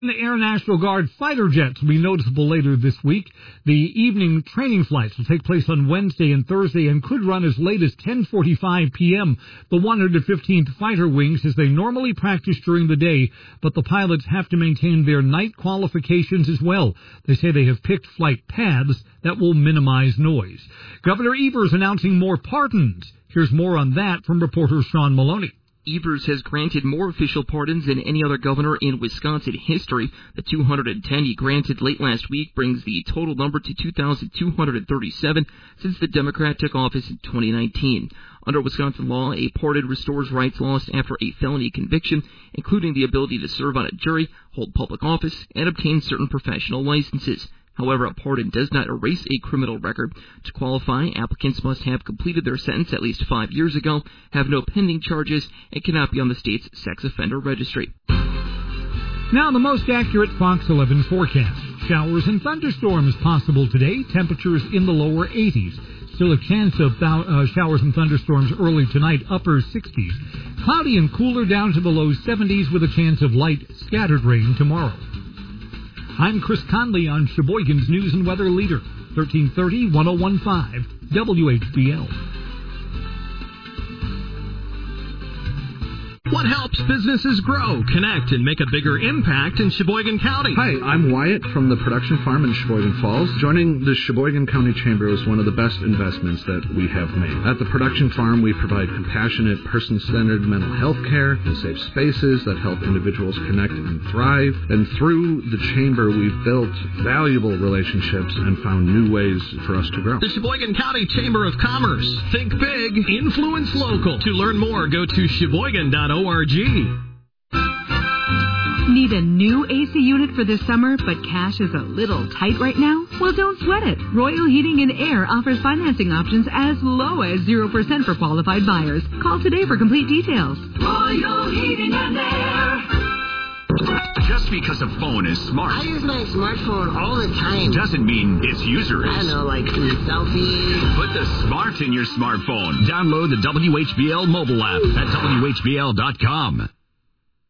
The Air National Guard fighter jets will be noticeable later this week. The evening training flights will take place on Wednesday and Thursday and could run as late as 10:45 p.m. The 115th Fighter Wing says they normally practice during the day, but the pilots have to maintain their night qualifications as well. They say they have picked flight paths that will minimize noise. Governor Evers announcing more pardons. Here's more on that from reporter Sean Maloney. Evers has granted more official pardons than any other governor in Wisconsin history. The 210 he granted late last week brings the total number to 2,237 since the Democrat took office in 2019. Under Wisconsin law, a pardon restores rights lost after a felony conviction, including the ability to serve on a jury, hold public office, and obtain certain professional licenses. However, a pardon does not erase a criminal record. To qualify, applicants must have completed their sentence at least 5 years ago, have no pending charges, and cannot be on the state's sex offender registry. Now the most accurate Fox 11 forecast. Showers and thunderstorms possible today. Temperatures in the lower 80s. Still a chance of showers and thunderstorms early tonight, upper 60s. Cloudy and cooler down to the low 70s with a chance of light scattered rain tomorrow. I'm Chris Conley on Sheboygan's News and Weather Leader, 1330 1015 WHBL. What helps businesses grow, connect, and make a bigger impact in Sheboygan County? Hi, I'm Wyatt from the Production Farm in Sheboygan Falls. Joining the Sheboygan County Chamber is one of the best investments that we have made. At the Production Farm, we provide compassionate, person-centered mental health care and safe spaces that help individuals connect and thrive. And through the Chamber, we've built valuable relationships and found new ways for us to grow. The Sheboygan County Chamber of Commerce. Think big, influence local. To learn more, go to sheboygan.org. Need a new AC unit for this summer, but cash is a little tight right now? Well, don't sweat it. Royal Heating and Air offers financing options as low as 0% for qualified buyers. Call today for complete details. Royal Heating and Air. Just because a phone is smart, I use my smartphone all the time, doesn't mean its user is. I don't know, like selfies. Put the smart in your smartphone. Download the WHBL mobile app at WHBL.com.